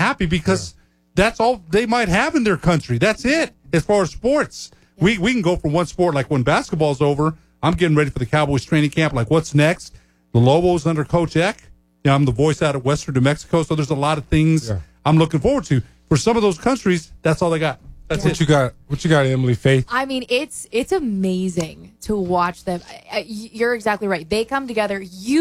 happy because that's all they might have in their country. That's it as far as sports. We can go from one sport, like when basketball's over, I'm getting ready for the Cowboys training camp. Like, what's next? The Lobos under Coach Eck. I'm the voice out of Western New Mexico, so there's a lot of things I'm looking forward to. For some of those countries, that's all they got. That's it. What you got, Emily Faith? I mean, it's amazing to watch them. You're exactly right. They come together.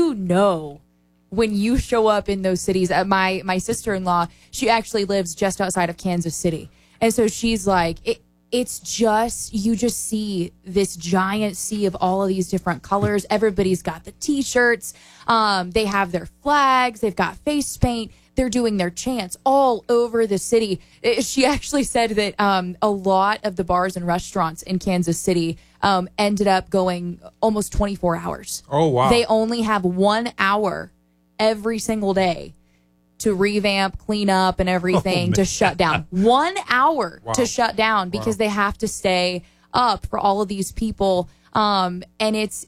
When you show up in those cities. My sister-in-law, she actually lives just outside of Kansas City. And so she's like, it's just, you just see this giant sea of all of these different colors. Everybody's got the T-shirts. They have their flags. They've got face paint. They're doing their chants all over the city. She actually said that a lot of the bars and restaurants in Kansas City ended up going almost 24 hours. Oh, wow. They only have 1 hour every single day to revamp, clean up, and everything to shut down. 1 hour to shut down because they have to stay up for all of these people. And it's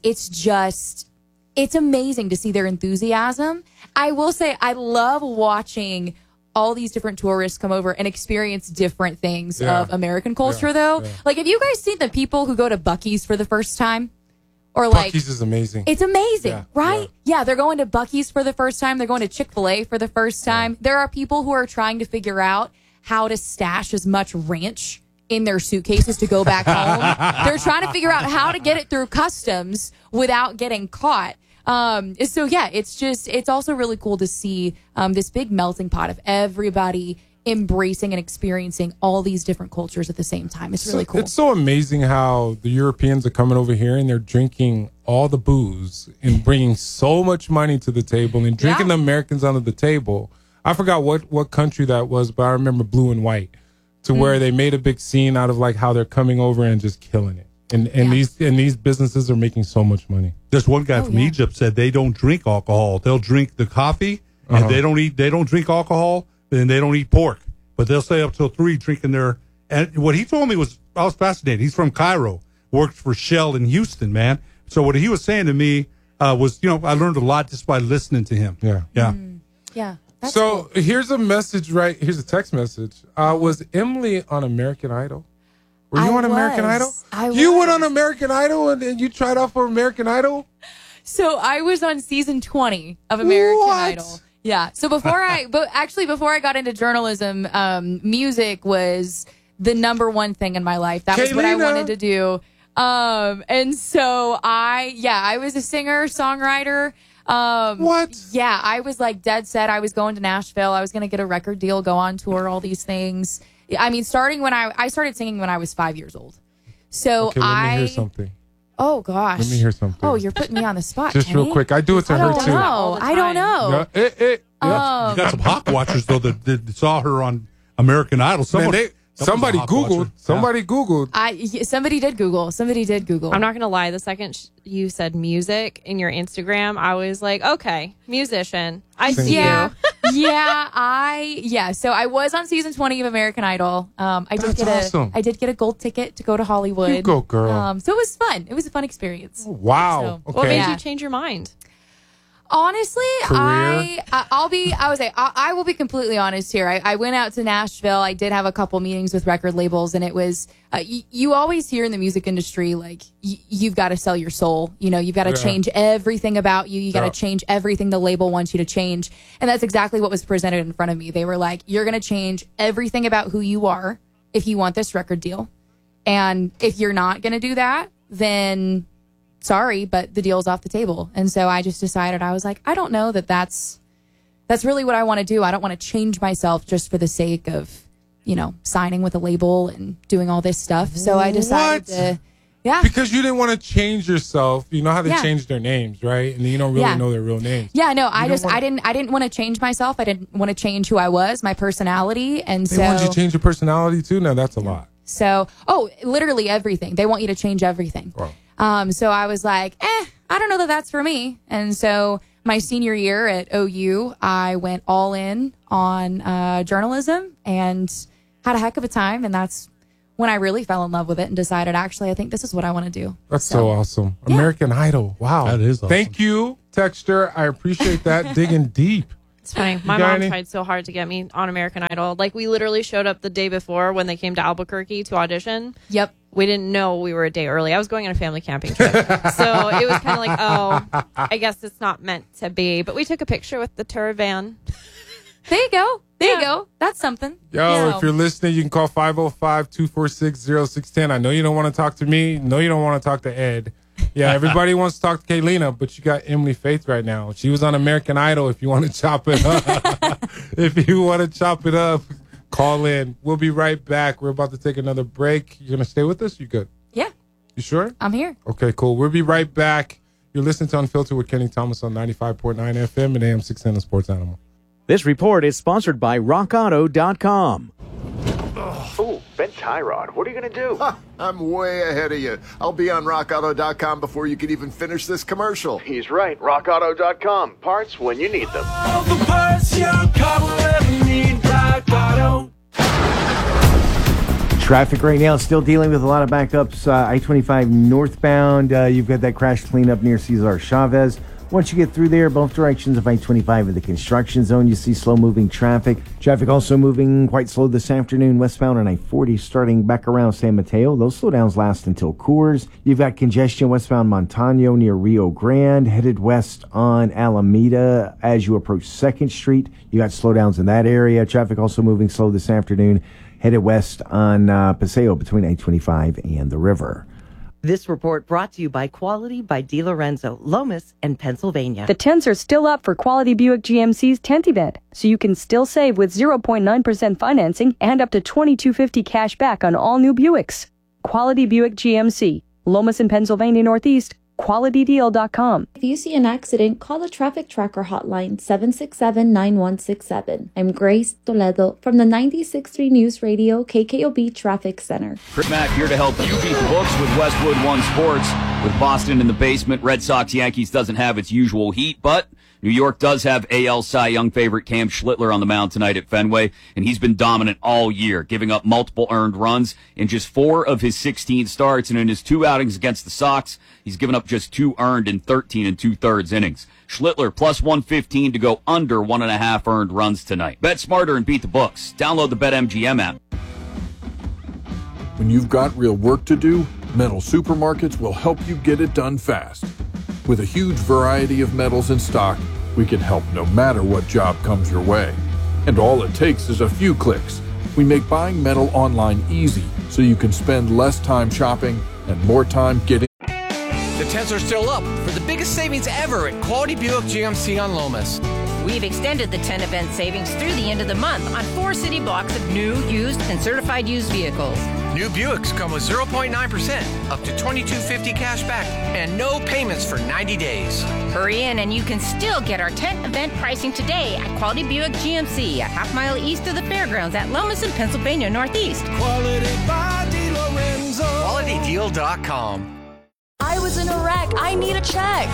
amazing to see their enthusiasm. I will say I love watching all these different tourists come over and experience different things of American culture, though. Yeah. Like, have you guys seen the people who go to Buc-ee's for the first time? Or like, Buc-ee's is amazing. It's amazing, right? Yeah, they're going to Buc-ee's for the first time. They're going to Chick-fil-A for the first time. There are people who are trying to figure out how to stash as much ranch in their suitcases to go back home. They're trying to figure out how to get it through customs without getting caught. So yeah, it's also really cool to see this big melting pot of everybody embracing and experiencing all these different cultures at the same time. It's really cool. It's so amazing how the Europeans are coming over here and they're drinking all the booze and bringing so much money to the table and drinking the Americans under the table. I forgot what country that was, but I remember Blue and White, to where they made a big scene out of like how they're coming over and just killing it. And these businesses are making so much money. There's one guy from Egypt said they don't drink alcohol. They'll drink the coffee, and they don't drink alcohol, and they don't eat pork. But they'll stay up till 3 drinking their. And what he told me I was fascinated. He's from Cairo, worked for Shell in Houston, man. So what he was saying to me was, I learned a lot just by listening to him. Yeah. That's so cool. here's a message, here's a text message. Was Emily on American Idol? Were you on American Idol? You went on American Idol and you tried out for American Idol? So I was on season 20 of American Idol. Yeah. So before I got into journalism, music was the number one thing in my life. That was what I wanted to do. And so I was a singer, songwriter. Yeah, I was like dead set. I was going to Nashville. I was going to get a record deal, go on tour, all these things. I mean, starting when I started singing when I was 5 years old. So let me hear something. Oh gosh. Let me hear something. Oh, you're putting me on the spot. Just Kenny. real quick. I do it to her too. I don't know. You got some Hawk watchers though that saw her on American Idol. Somebody Googled. Somebody Googled. Somebody did Google. I'm not going to lie. The second you said music in your Instagram, I was like, okay, musician. I see you. So I was on season 20 of American Idol. I did get a gold ticket to go to Hollywood. You go, girl. So it was fun. It was a fun experience. Oh, wow. So, okay. What made you change your mind? Honestly, I will be completely honest here. I went out to Nashville. I did have a couple meetings with record labels, and it was, you always hear in the music industry, like, you've got to sell your soul. You've got to change everything about you. You got to change everything the label wants you to change. And that's exactly what was presented in front of me. They were like, you're going to change everything about who you are if you want this record deal. And if you're not going to do that, then sorry, but the deal's off the table. And so I just decided, I was like, I don't know that's really what I want to do. I don't want to change myself just for the sake of, signing with a label and doing all this stuff. So I decided to, Because you didn't want to change yourself. You know how they change their names, right? And you don't really know their real names. Yeah, no, I didn't want to change myself. I didn't want to change who I was, my personality. And they wanted you to change your personality too? No, that's a lot. So, literally everything. They want you to change everything. Wow. So I was like, I don't know that that's for me. And so my senior year at OU, I went all in on journalism and had a heck of a time. And that's when I really fell in love with it and decided, actually, I think this is what I want to do. That's so awesome. American Idol. Wow. That is awesome. Thank you, Texture. I appreciate that. Digging deep. It's funny. My mom tried so hard to get me on American Idol. Like, we literally showed up the day before when they came to Albuquerque to audition. Yep. We didn't know we were a day early. I was going on a family camping trip. So it was kind of like, oh, I guess it's not meant to be. But we took a picture with the tour van. There you go. There you go. That's something. Yo, if you're listening, you can call 505-246-0610. I know you don't want to talk to me. No, you don't want to talk to Ed. Yeah, everybody wants to talk to Kaylina, but you got Emily Faith right now. She was on American Idol. If you want to chop it up, call in. We'll be right back. We're about to take another break. You going to stay with us? You good? Yeah. You sure? I'm here. Okay, cool. We'll be right back. You're listening to Unfiltered with Kenny Thomas on 95.9 FM and AM 610 Sports Animal. This report is sponsored by RockAuto.com. Ooh, Ben Tyrod, what are you going to do? I'm way ahead of you. I'll be on RockAuto.com before you can even finish this commercial. He's right. RockAuto.com. Parts when you need them. All the parts your car will ever need. Rock Auto. Traffic right now still dealing with a lot of backups. I-25 northbound. You've got that crash cleanup near Cesar Chavez. Once you get through there, both directions of I-25 in the construction zone, you see slow-moving traffic. Traffic also moving quite slow this afternoon, westbound on I-40, starting back around San Mateo. Those slowdowns last until Coors. You've got congestion westbound Montano near Rio Grande, headed west on Alameda as you approach 2nd Street. You got slowdowns in that area. Traffic also moving slow this afternoon, headed west on Paseo between I-25 and the river. This report brought to you by Quality by DiLorenzo, Lomas, and Pennsylvania. The 10s are still up for Quality Buick GMC's 10th event, so you can still save with 0.9% financing and up to $2,250 cash back on all new Buicks. Quality Buick GMC, Lomas and Pennsylvania Northeast, QualityDeal.com. If you see an accident, call the Traffic Tracker hotline 767-9167. I'm Grace Toledo from the 96.3 News Radio KKOB Traffic Center. Chris Mack here to help you beat the books with Westwood One Sports. With Boston in the basement, Red Sox Yankees doesn't have its usual heat, but New York does have AL Cy Young favorite Cam Schlittler on the mound tonight at Fenway, and he's been dominant all year, giving up multiple earned runs in just 4 of his 16 starts, and in his 2 outings against the Sox, he's given up just 2 earned in 13 2/3 innings. Schlittler plus 115 to go under 1.5 earned runs tonight. Bet smarter and beat the books. Download the BetMGM app. When you've got real work to do, Metal Supermarkets will help you get it done fast. With a huge variety of metals in stock, we can help no matter what job comes your way. And all it takes is a few clicks. We make buying metal online easy so you can spend less time shopping and more time getting. The 10s are still up for the biggest savings ever at Quality Buick GMC on Lomas. We've extended the 10 event savings through the end of the month on 4 city blocks of new, used, and certified used vehicles. New Buicks come with 0.9%, up to $2,250 cash back, and no payments for 90 days. Hurry in and you can still get our 10th event pricing today at Quality Buick GMC, a half-mile east of the fairgrounds at Lomas in Pennsylvania Northeast. Quality by DiLorenzo. QualityDeal.com. I was in a wreck. I need a check.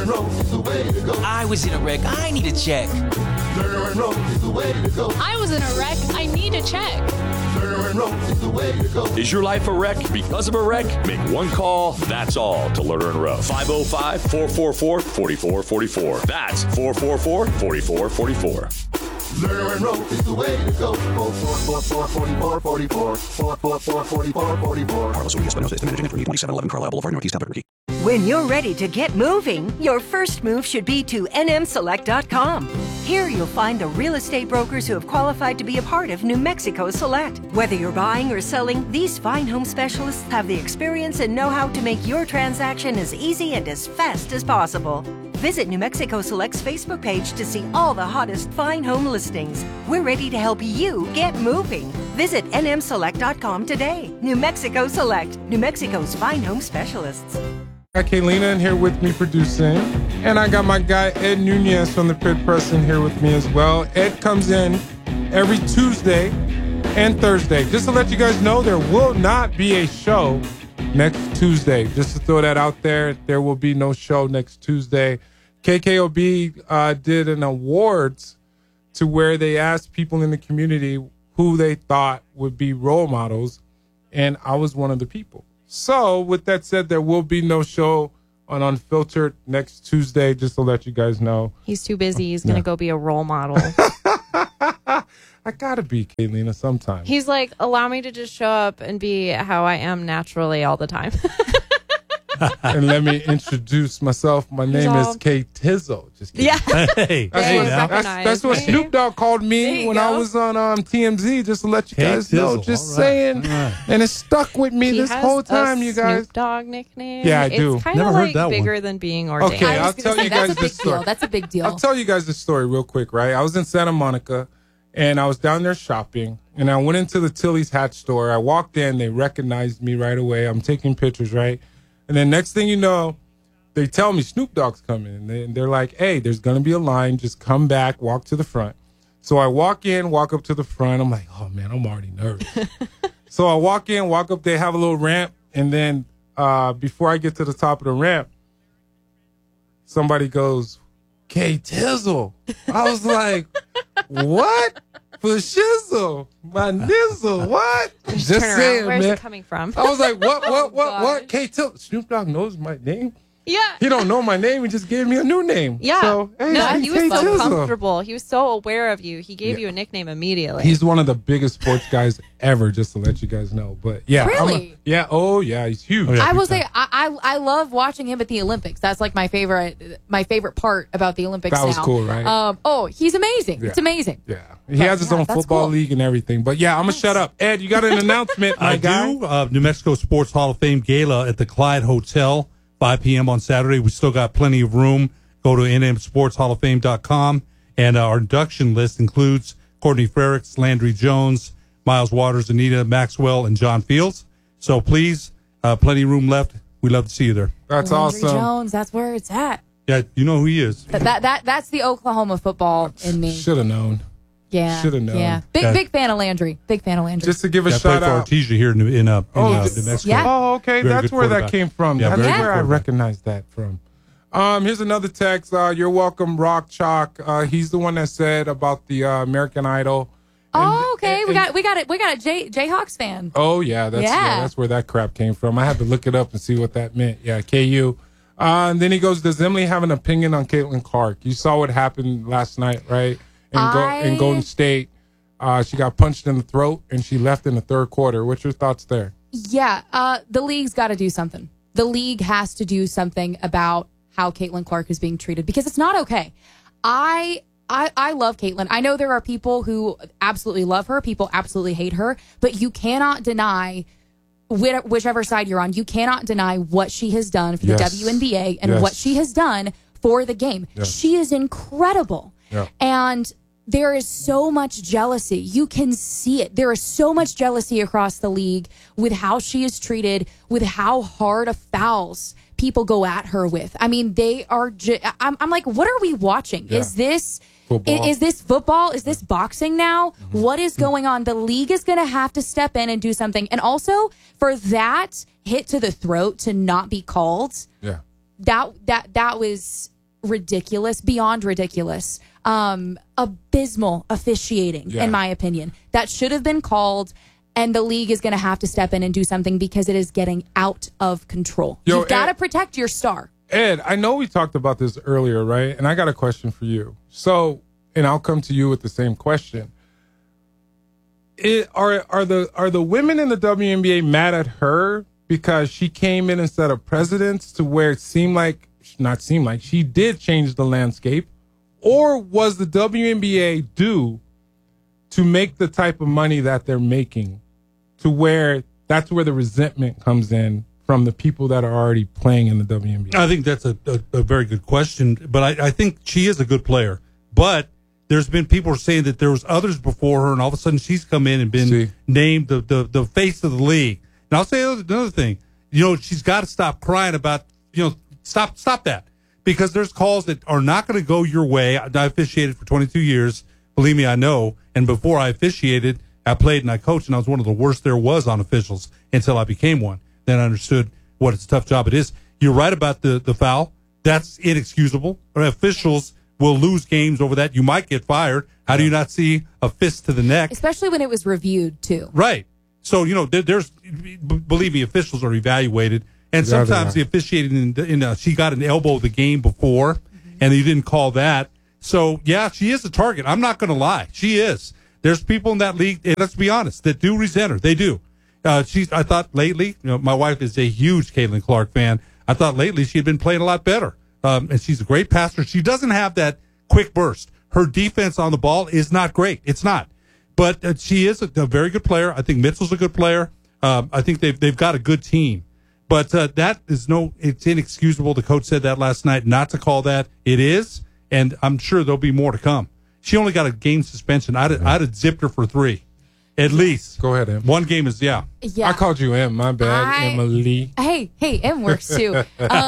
I was in a wreck. I need a check. I was in a wreck. I need a check. Is your life a wreck because of a wreck? Make one call, that's all, to Lerner and Rowe. 505-444-4444. That's 444-4444. Lerner and Rowe is the way to go. 444-4444. 444-4444. Carlos Urias, Espinosa, estimated agent for 2711 Carlisle Boulevard, Northeast Albuquerque. When you're ready to get moving, your first move should be to nmselect.com. Here you'll find the real estate brokers who have qualified to be a part of New Mexico Select. Whether you're buying or selling, these fine home specialists have the experience and know-how to make your transaction as easy and as fast as possible. Visit New Mexico Select's Facebook page to see all the hottest fine home listings. We're ready to help you get moving. Visit nmselect.com today. New Mexico Select, New Mexico's fine home specialists. I got Kaylina in here with me producing, and I got my guy Ed Nunez from the Pit Press in here with me as well. Ed comes in every Tuesday and Thursday. Just to let you guys know, there will not be a show next Tuesday. Just to throw that out there, there will be no show next Tuesday. KKOB did an awards to where they asked people in the community who they thought would be role models, and I was one of the people. So with that said, there will be no show on Unfiltered next Tuesday, just to let you guys know. He's too busy. He's going to go be a role model. I gotta be, Kaylina, sometime. He's like, allow me to just show up and be how I am naturally all the time. And let me introduce myself. My name is Kay Tizzle. Just kidding. Yeah. Hey, that's what Snoop Dogg called me when I was on TMZ, just to let you guys know. Just saying. And it stuck with me this whole time, you guys. Snoop Dogg nickname. Yeah, I do. It's kind of like bigger than being ordained. Okay, I'll tell you guys this story. That's a big deal. I'll tell you guys this story real quick, right? I was in Santa Monica, and I was down there shopping, and I went into the Tilly's hat store. I walked in. They recognized me right away. I'm taking pictures, right? And then next thing you know, they tell me Snoop Dogg's coming. And they're like, hey, there's going to be a line. Just come back, walk to the front. So I walk up to the front. I'm like, oh, man, I'm already nervous. So I walk up. They have a little ramp. And then before I get to the top of the ramp, somebody goes, Kay Tizzle. I was like, what? For shizzle, my nizzle, what? Just turn around. Saying, Where's man. it coming from? I was like, what? Kay Tizzle. Snoop Dogg knows my name. Yeah. He don't know my name. He just gave me a new name. Yeah. So, hey, no, he was Kay so Tizzle. comfortable. He was so aware of you. He gave you a nickname immediately. He's one of the biggest sports guys ever, just to let you guys know. But yeah. Really? He's huge. I will say I love watching him at the Olympics. That's like my favorite part about the Olympics. That was now. cool, right? He's amazing. Yeah. It's amazing. Yeah. He has his own football cool. league and everything. But yeah, I'm going to shut up. Ed, you got an announcement, my guy? I do. New Mexico Sports Hall of Fame Gala at the Clyde Hotel, 5 p.m. on Saturday. We still got plenty of room. Go to nmsportshalloffame.com. And our induction list includes Courtney Frerichs, Landry Jones, Miles Waters, Anita Maxwell, and John Fields. So please, plenty of room left. We'd love to see you there. That's Landry awesome. Jones, that's where it's at. Yeah, you know who he is. That's the Oklahoma football in me. Should have known. Yeah. Should have known. Yeah. Big fan of Landry. Big fan of Landry. Just to give a I shout played out. for Artesia here in New Mexico. Yeah. Oh, okay. Very That's good where that quarterback. came from. Yeah, That's very good where I quarterback. recognize that from. Here's another text. You're welcome, Rock Chalk. He's the one that said about the American Idol. Okay. We got it. We got a Jayhawks fan. Oh yeah, that's where that crap came from. I had to look it up and see what that meant. Yeah, KU. And then he goes, does Emily have an opinion on Caitlin Clark? You saw what happened last night, right? In Golden State. She got punched in the throat and she left in the third quarter. What's your thoughts there? Yeah. The league's got to do something. The league has to do something about how Caitlin Clark is being treated because it's not okay. I love Caitlin. I know there are people who absolutely love her. People absolutely hate her. But you cannot deny, whichever side you're on, you cannot deny what she has done for the WNBA and what she has done for the game. Yes. She is incredible. Yeah. And there is so much jealousy. You can see it. There is so much jealousy across the league with how she is treated, with how hard of fouls people go at her with. I mean, they are. I'm like, what are we watching? Yeah. Is this football? Is this football? Is this boxing now? Mm-hmm. What is going on? The league is going to have to step in and do something. And also for that hit to the throat to not be called. Yeah, that was ridiculous, beyond ridiculous. Abysmal officiating, in my opinion. That should have been called. And the league is going to have to step in and do something because it is getting out of control. You've got to protect your star. Ed, I know we talked about this earlier, right? And I got a question for you. So, and I'll come to you with the same question. Are the women in the WNBA mad at her because she came in instead of presidents to where it she did change the landscape? Or was the WNBA due to make the type of money that they're making to where that's where the resentment comes in from the people that are already playing in the WNBA? I think that's a very good question, but I think she is a good player. But there's been people saying that there was others before her, and all of a sudden she's come in and been named the face of the league. And I'll say another thing. She's got to stop crying about, stop that. Because there's calls that are not going to go your way. I officiated for 22 years. Believe me, I know. And before I officiated, I played and I coached, and I was one of the worst there was on officials until I became one. Then I understood what a tough job it is. You're right about the foul. That's inexcusable. Officials will lose games over that. You might get fired. How do you not see a fist to the neck? Especially when it was reviewed, too. Right. So, there's, believe me, officials are evaluated. And sometimes the officiating, she got an elbow the game before, and you didn't call that. So, yeah, she is a target. I'm not going to lie. She is. There's people in that league, and let's be honest, that do resent her. They do. I thought lately, my wife is a huge Caitlin Clark fan. I thought lately she had been playing a lot better. And she's a great passer. She doesn't have that quick burst. Her defense on the ball is not great. It's not. But she is a very good player. I think Mitchell's a good player. I think they've got a good team. But that is it's inexcusable. The coach said that last night, not to call that. It is, and I'm sure there'll be more to come. She only got a game suspension. I'd have zipped her for 3, at least. Go ahead, Em. One game is, yeah. I called you Em. My bad, Emily. Hey, Em works too.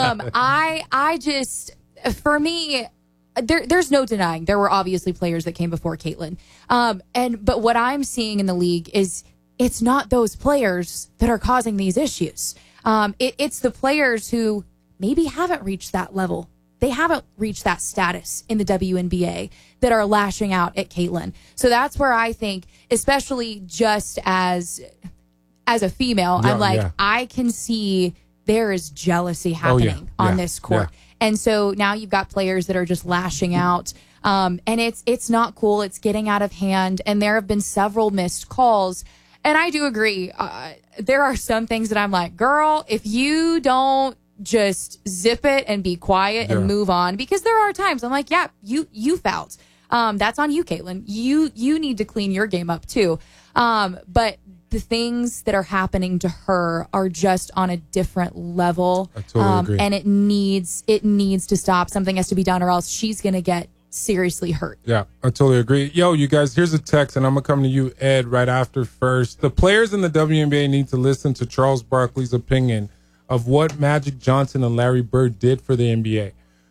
I just, for me, there's no denying there were obviously players that came before Caitlin. But what I'm seeing in the league is it's not those players that are causing these issues. It's the players who maybe haven't reached that level. They haven't reached that status in the WNBA that are lashing out at Caitlin. So that's where I think, especially just as a female, I'm like, I can see there is jealousy happening on this court. Yeah. And so now you've got players that are just lashing out. And it's not cool. It's getting out of hand. And there have been several missed calls. And I do agree. There are some things that I'm like, girl, if you don't just zip it and be quiet and move on, because there are times I'm like, yeah, you fouled. That's on you, Caitlin. You need to clean your game up too. But the things that are happening to her are just on a different level. I totally agree. And it needs to stop. Something has to be done, or else she's going to get seriously hurt. Yeah, I totally agree. Yo, you guys, here's a text, and I'm going to come to you, Ed, right after first. The players in the WNBA need to listen to Charles Barkley's opinion of what Magic Johnson and Larry Bird did for the NBA.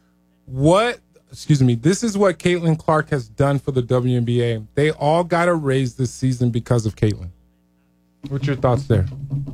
This is what Caitlin Clark has done for the WNBA. They all got a raise this season because of Caitlin. What's your thoughts there?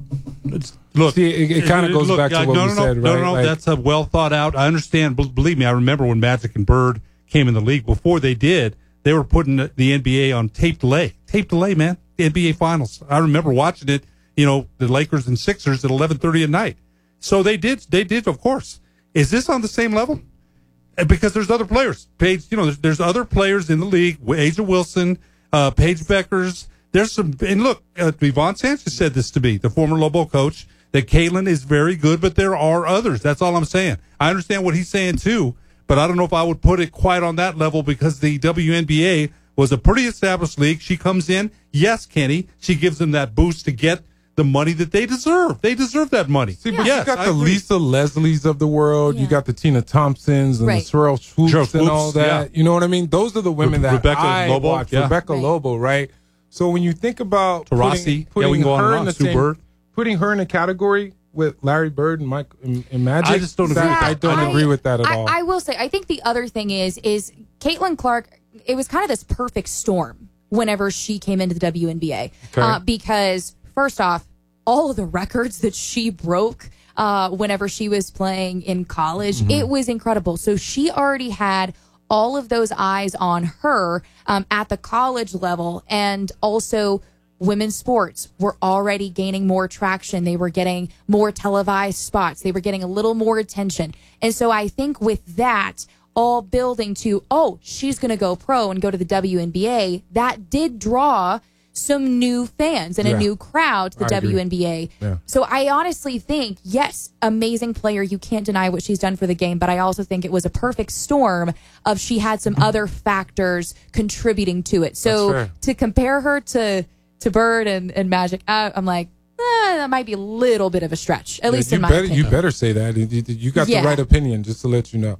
Look, it kind of goes back to what we said, right? No, that's a well thought out. I understand. Believe me, I remember when Magic and Bird came in the league. Before they did, they were putting the NBA on tape delay. Tape delay, man. The NBA Finals. I remember watching it. The Lakers and Sixers at 11:30 at night. So they did, of course. Is this on the same level? Because there's other players. Paige, there's other players in the league. A'ja Wilson, Paige Beckers. There's some, and look, Yvonne Sanchez said this to me, the former Lobo coach, that Caitlin is very good, but there are others. That's all I'm saying. I understand what he's saying too, but I don't know if I would put it quite on that level, because the WNBA was a pretty established league. She comes in, yes, Kenny, she gives them that boost to get the money that they deserve. They deserve that money. See, but you got the Lisa Leslies of the world. You got the Tina Thompsons and the Sorrel Swoops and all that. Yeah. You know what I mean? Those are the women that I watch. Rebecca Lobo, right? So when you think about putting her in the putting her in a category with Larry Bird and Mike and Magic, I just don't agree. I don't agree with that at all. I will say, I think the other thing is Caitlin Clark. It was kind of this perfect storm whenever she came into the WNBA, because first off, all of the records that she broke whenever she was playing in college, it was incredible. So she already had all of those eyes on her at the college level, and also women's sports were already gaining more traction. They were getting more televised spots. They were getting a little more attention. And so I think with that all building to, she's going to go pro and go to the WNBA, that did draw some new fans and a new crowd to the WNBA. Yeah. So I honestly think, yes, amazing player. You can't deny what she's done for the game, but I also think it was a perfect storm of she had some other factors contributing to it. So to compare her to Bird and Magic, I'm like, that might be a little bit of a stretch, at least in my opinion. You better say that. You got the right opinion, just to let you know.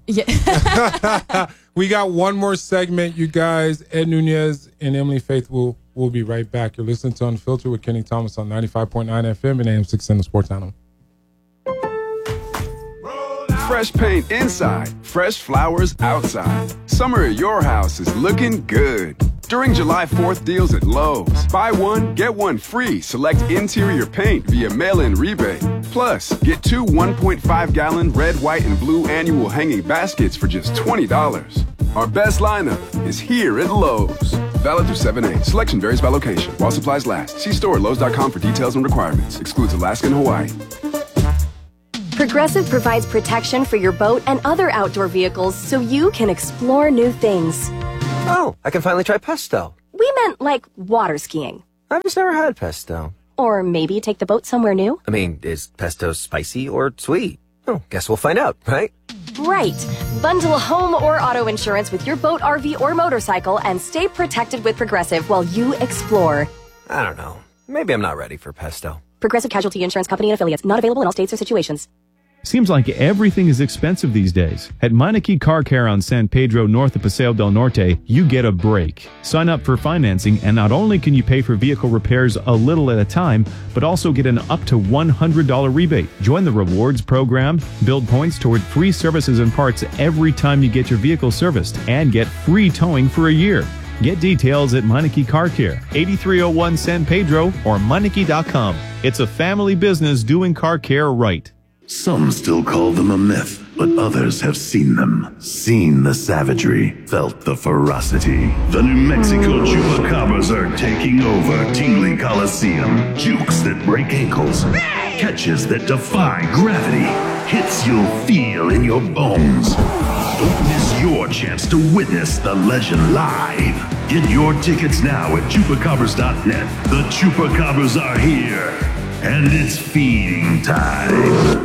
Yeah. We got one more segment, you guys. Ed Nunez and Emily Faith will be right back. You're listening to Unfiltered with Kenny Thomas on 95.9 FM and AM 610 the Sports Animal. Fresh paint inside, fresh flowers outside. Summer at your house is looking good. During July 4th deals at Lowe's, buy one, get one free. Select interior paint via mail-in rebate. Plus, get 2 1.5-gallon red, white, and blue annual hanging baskets for just $20. Our best lineup is here at Lowe's. Valid through 7/8. Selection varies by location. While supplies last. See store at Lowe's.com for details and requirements. Excludes Alaska and Hawaii. Progressive provides protection for your boat and other outdoor vehicles so you can explore new things. Oh, I can finally try pesto. We meant like water skiing. I've just never had pesto. Or maybe take the boat somewhere new. I mean, is pesto spicy or sweet? Oh, guess we'll find out, right? Right. Bundle home or auto insurance with your boat, RV, or motorcycle and stay protected with Progressive while you explore. I don't know. Maybe I'm not ready for pesto. Progressive Casualty Insurance Company and Affiliates. Not available in all states or situations. Seems like everything is expensive these days. At Meineke Car Care on San Pedro north of Paseo del Norte, you get a break. Sign up for financing, and not only can you pay for vehicle repairs a little at a time, but also get an up to $100 rebate. Join the rewards program, build points toward free services and parts every time you get your vehicle serviced, and get free towing for a year. Get details at Meineke Car Care, 8301 San Pedro, or Meineke.com. It's a family business doing car care right. Some still call them a myth, but others have seen them. Seen the savagery, felt the ferocity. The New Mexico Chupacabras are taking over Tingley Coliseum. Jukes that break ankles, catches that defy gravity, hits you'll feel in your bones. Don't miss your chance to witness the legend live. Get your tickets now at chupacabras.net. The Chupacabras are here, and it's feeding time.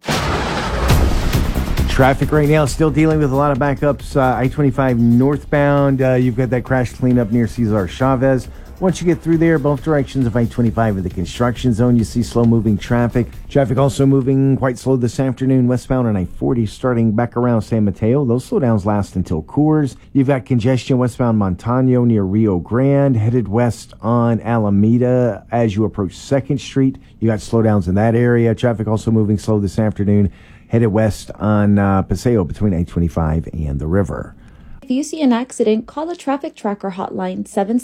Traffic right now still dealing with a lot of backups. I-25 northbound, you've got that crash cleanup near Cesar Chavez. Once you get through there, both directions of I-25 in the construction zone, you see slow-moving traffic. Traffic also moving quite slow this afternoon, westbound on I-40, starting back around San Mateo. Those slowdowns last until Coors. You've got congestion westbound Montano near Rio Grande, headed west on Alameda as you approach 2nd Street. You got slowdowns in that area. Traffic also moving slow this afternoon, headed west on Paseo between I-25 and the river. If you see an accident, call the Traffic Tracker hotline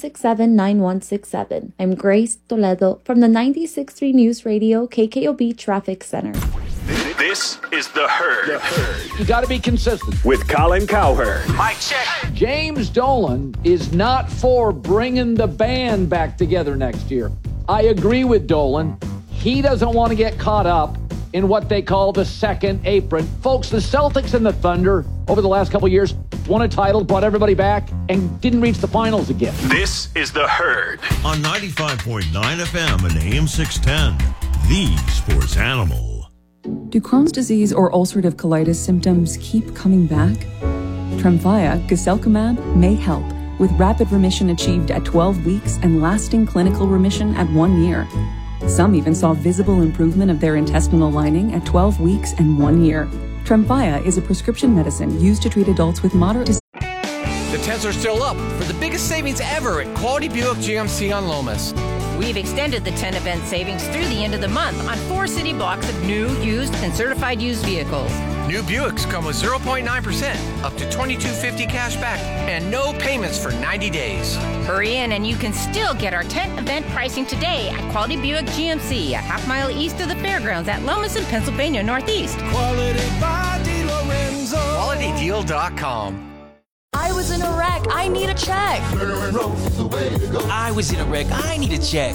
767-9167. I'm Grace Toledo from the 96.3 News Radio KKOB Traffic Center. This is The Herd. You got to be consistent. With Colin Cowherd. Mic check. James Dolan is not for bringing the band back together next year. I agree with Dolan. He doesn't want to get caught up in what they call the second apron. Folks, the Celtics and the Thunder over the last couple of years won a title, brought everybody back, and didn't reach the finals again. This is The Herd. On 95.9 FM and AM 610, the sports animal. Do Crohn's disease or ulcerative colitis symptoms keep coming back? Tremfya, guselkumab, may help, with rapid remission achieved at 12 weeks and lasting clinical remission at 1 year. Some even saw visible improvement of their intestinal lining at 12 weeks and 1 year. Tremfya is a prescription medicine used to treat adults with moderate to... The tents are still up for the biggest savings ever at Quality Buick GMC on Lomas. We've extended the 10 event savings through the end of the month on 4 city blocks of new, used, and certified used vehicles. New Buicks come with 0.9%, up to $22.50 cash back, and no payments for 90 days. Hurry in and you can still get our 10 event pricing today at Quality Buick GMC, a half-mile east of the fairgrounds at Lomas in Pennsylvania Northeast. Quality by DeLorenzo. QualityDeal.com. I was in a wreck. I need a check. I was in a wreck. I need a check.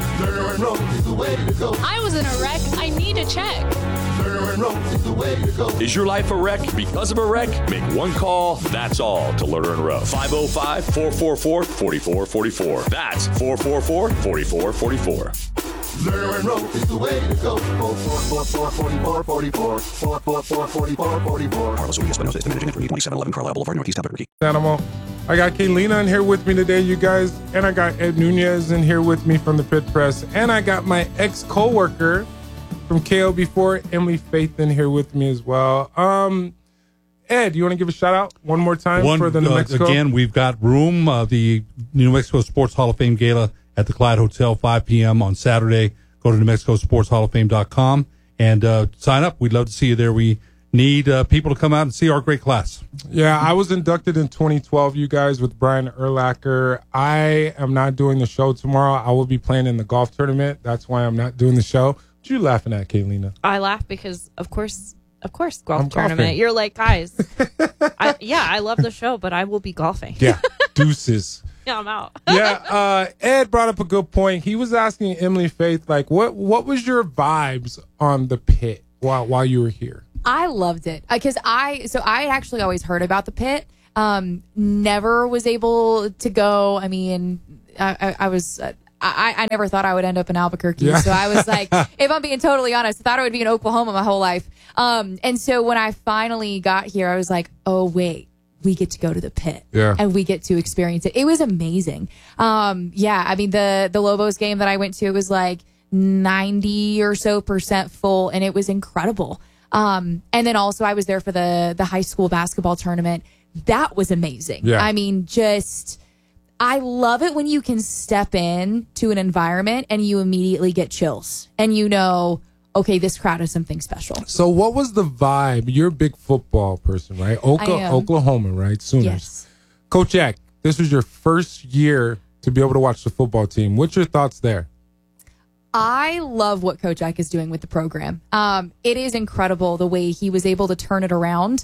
I was in a wreck. I need a check. Is your life a wreck because of a wreck? Make one call, that's all, to Lerner and Rowe. 505-444-4444. That's 444-4444. Lerner and Rowe is the way to go. 444-4444. 444-4444. Carlos Urias, Espinosa, estimated for 2711 Carlisle Boulevard, Northeast Albuquerque. Animal. I got Kaylina in here with me today, you guys, and I got Ed Nunez in here with me from the Pit Press, and I got my ex-co-worker from KO4, Emily Faith, in here with me as well. Ed, you want to give a shout out one more time for the New Mexico? Again, we've got room, the New Mexico Sports Hall of Fame Gala at the Clyde Hotel, 5 p.m. on Saturday. Go to NewMexicoSportsHallOfFame.com and sign up. We'd love to see you there. We need people to come out and see our great class. Yeah, I was inducted in 2012, you guys, with Brian Urlacher. I am not doing the show tomorrow. I will be playing in the golf tournament. That's why I'm not doing the show. What are you laughing at, Kaylina? I laugh because, of course, golf tournament. You're like, guys, I love the show, but I will be golfing. Yeah, deuces. Yeah, I'm out. Ed brought up a good point. He was asking Emily Faith, like, what was your vibes on the pit? while you were here? I loved it because I had actually always heard about the pit. Never was able to go. I mean, I never thought I would end up in Albuquerque. Yeah. So I was like, if I'm being totally honest, I thought I would be in Oklahoma my whole life. And so when I finally got here, I was like, oh, wait, we get to go to the pit and we get to experience it. It was amazing. I mean, the Lobos game that I went to, it was like 90 or so % full, and it was incredible. And then also I was there for the high school basketball tournament. That was amazing. Yeah. I mean, I love it when you can step in to an environment and you immediately get chills and you know, okay, this crowd is something special. So what was the vibe? You're a big football person, right? Oklahoma, right? Sooners. Yes. Coach Eck, this was your first year to be able to watch the football team. What's your thoughts there? I love what Coach Eck is doing with the program. It is incredible the way he was able to turn it around.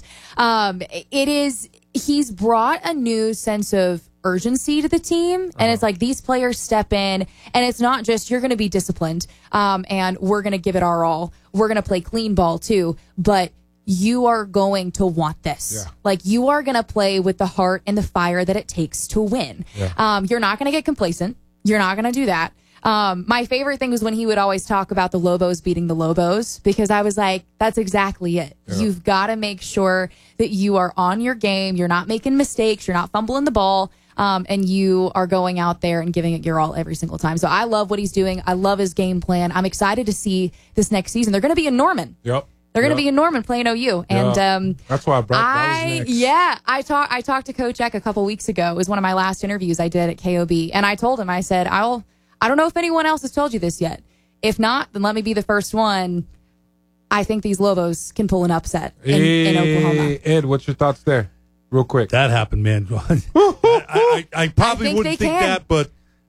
He's brought a new sense of urgency to the team, and it's like these players step in, and it's not just you're going to be disciplined and we're going to give it our all. We're going to play clean ball too, but you are going to want this. Yeah. Like you are going to play with the heart and the fire that it takes to win. Yeah. You're not going to get complacent. You're not going to do that. My favorite thing was when he would always talk about the Lobos beating the Lobos, because I was like, that's exactly it. Yeah. You've got to make sure that you are on your game. You're not making mistakes. You're not fumbling the ball. And you are going out there and giving it your all every single time. So I love what he's doing. I love his game plan. I'm excited to see this next season. They're going to be in Norman. Yep. They're going to be in Norman playing OU. And that's why I brought that was next. Yeah, I talked to Coach Eck a couple weeks ago. It was one of my last interviews I did at KOB. And I told him, I said, I don't know if anyone else has told you this yet. If not, then let me be the first one. I think these Lobos can pull an upset in Oklahoma. Ed, what's your thoughts there? Real quick. That happened, man. I probably wouldn't think that, but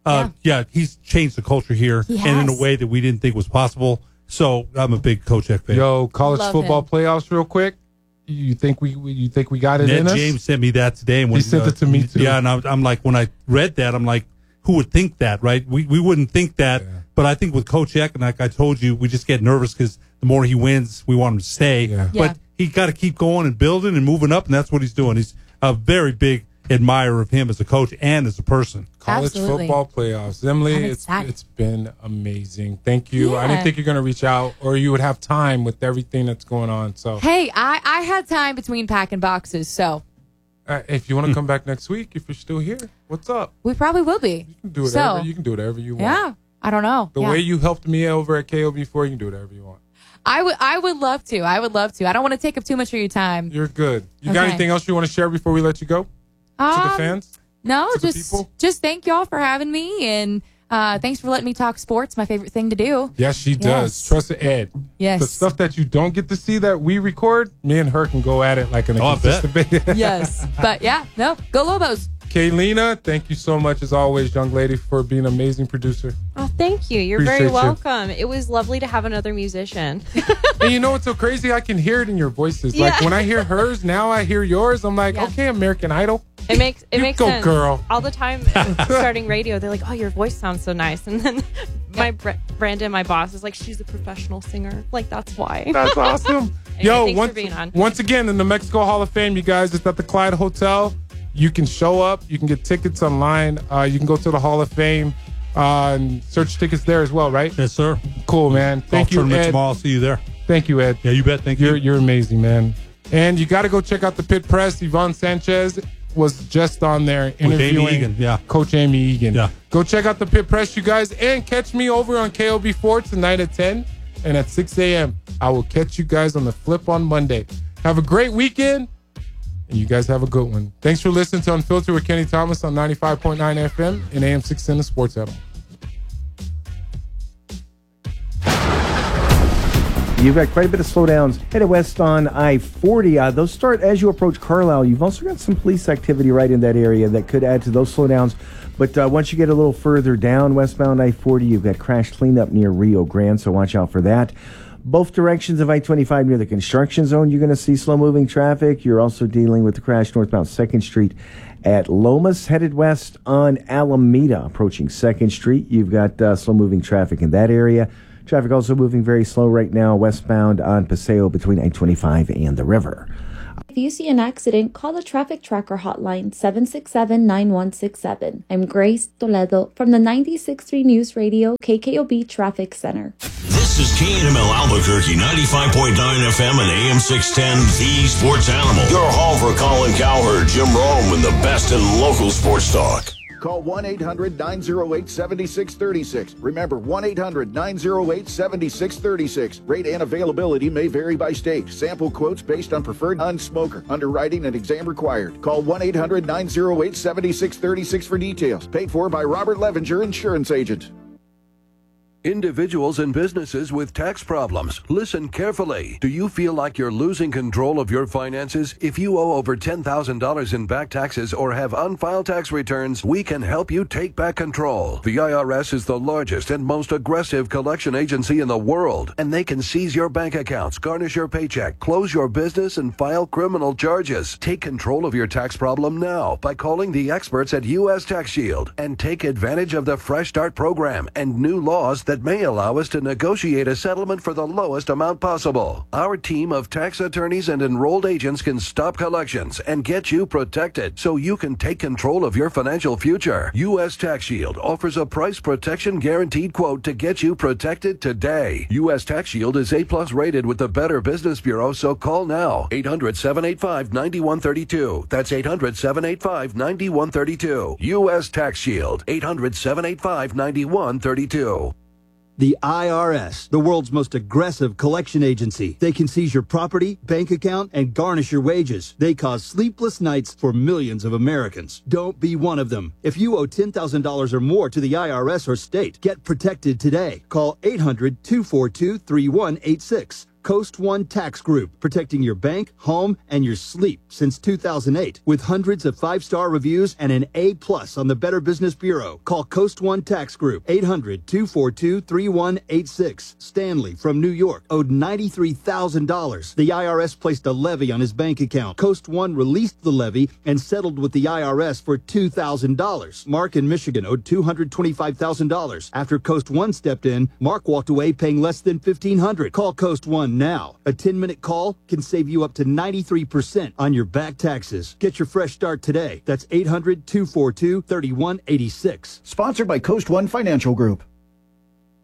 he's changed the culture here and in a way that we didn't think was possible. So I'm a big Coach Eck fan. Yo, college football playoffs real quick. You think we got it in us? James sent me that today. And he sent it to me too. Yeah, and I'm like, when I read that, I'm like, who would think that, right? We wouldn't think that. Yeah. But I think with Coach Eck, and like I told you, we just get nervous because the more he wins, we want him to stay. Yeah. But he got to keep going and building and moving up, and that's what he's doing. He's a very big admirer of him as a coach and as a person. College football playoffs. Emily, it's been amazing. Thank you. Yeah. I didn't think you're going to reach out or you would have time with everything that's going on. So hey, I had time between packing boxes, so. If you want to come back next week, if you're still here, what's up? We probably will be. You can do whatever. You can do whatever you want. Yeah, I don't know. The way you helped me over at KO before, you can do whatever you want. I would love to. I don't want to take up too much of your time. You're good. You got anything else you want to share before we let you go? To the fans? No, just thank y'all for having me, and thanks for letting me talk sports. My favorite thing to do. Yes, she does. Trust Ed. Yes. The stuff that you don't get to see that we record, me and her can go at it like an consistent basis. Yes. But go Lobos. Kaylina, thank you so much as always, young lady, for being an amazing producer. Oh, thank you. You're very welcome. It was lovely to have another musician. And you know what's so crazy? I can hear it in your voices. Like when I hear hers, now I hear yours. I'm like, okay, American Idol. It makes sense. Girl. All the time starting radio, they're like, oh, your voice sounds so nice. And then Brandon, my boss, is like, she's a professional singer. Like, that's why. That's awesome. Anyway, thanks for being on. Once again, in the Mexico Hall of Fame, you guys, it's at the Clyde Hotel. You can show up. You can get tickets online. You can go to the Hall of Fame and search tickets there as well, right? Yes, sir. Cool, man. Thank you, Ed. Tomorrow. I'll see you there. Thank you, Ed. Yeah, you bet. Thank you. You're amazing, man. And you got to go check out the Pit Press. Yvonne Sanchez was just on there interviewing Coach Amy Egan. Yeah. Go check out the Pit Press, you guys, and catch me over on KOB4 tonight at 10 and at 6 a.m. I will catch you guys on the flip on Monday. Have a great weekend. And you guys have a good one. Thanks for listening to Unfiltered with Kenny Thomas on 95.9 FM and AM 610 The Sports Animal. You've got quite a bit of slowdowns headed west on I-40. Those start as you approach Carlisle. You've also got some police activity right in that area that could add to those slowdowns. But once you get a little further down westbound I-40, you've got crash cleanup near Rio Grande, so watch out for that. Both directions of I-25 near the construction zone, you're going to see slow-moving traffic. You're also dealing with the crash northbound 2nd Street at Lomas, headed west on Alameda, approaching 2nd Street. You've got slow-moving traffic in that area. Traffic also moving very slow right now westbound on Paseo between I-25 and the river. If you see an accident, call the Traffic Tracker hotline 767-9167. I'm Grace Toledo from the 96.3 News Radio KKOB Traffic Center. This is KNML Albuquerque, 95.9 FM and AM 610, the Sports Animal. Your home for Colin Cowherd, Jim Rome, and the best in local sports talk. Call 1-800-908-7636. Remember, 1-800-908-7636. Rate and availability may vary by state. Sample quotes based on preferred non-smoker. Underwriting and exam required. Call 1-800-908-7636 for details. Paid for by Robert Levenger, Insurance Agent. Individuals and businesses with tax problems, listen carefully. Do you feel like you're losing control of your finances? If you owe over $10,000 in back taxes or have unfiled tax returns, we can help you take back control. The IRS is the largest and most aggressive collection agency in the world, and they can seize your bank accounts, garnish your paycheck, close your business, and file criminal charges. Take control of your tax problem now by calling the experts at U.S. Tax Shield and take advantage of the Fresh Start program and new laws that may allow us to negotiate a settlement for the lowest amount possible. Our team of tax attorneys and enrolled agents can stop collections and get you protected so you can take control of your financial future. U.S. Tax Shield offers a price protection guaranteed quote to get you protected today. U.S. Tax Shield is A+ rated with the Better Business Bureau, so call now. 800-785-9132. That's 800-785-9132. U.S. Tax Shield. 800-785-9132. The IRS, the world's most aggressive collection agency. They can seize your property, bank account, and garnish your wages. They cause sleepless nights for millions of Americans. Don't be one of them. If you owe $10,000 or more to the IRS or state, get protected today. Call 800-242-3186. Coast One Tax Group, protecting your bank, home, and your sleep since 2008. With hundreds of 5-star reviews and an A+ on the Better Business Bureau. Call Coast One Tax Group, 800-242-3186. Stanley from New York owed $93,000. The IRS placed a levy on his bank account. Coast One released the levy and settled with the IRS for $2,000. Mark in Michigan owed $225,000. After Coast One stepped in, Mark walked away paying less than $1,500. Call Coast One now. A 10-minute call can save you up to 93% on your back taxes. Get your fresh start today. That's 800-242-3186. Sponsored by Coast One Financial Group.